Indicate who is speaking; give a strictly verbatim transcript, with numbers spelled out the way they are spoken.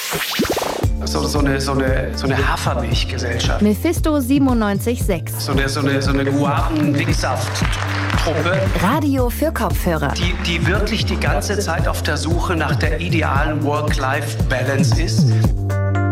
Speaker 1: So, so eine, so eine, so eine Hafermilchgesellschaft.
Speaker 2: Mephisto siebenundneunzig Komma sechs.
Speaker 1: So eine, so eine, so eine Guaven-Wicksaft-Truppe.
Speaker 2: Radio für Kopfhörer.
Speaker 1: Die, die wirklich die ganze Zeit auf der Suche nach der idealen Work-Life-Balance ist.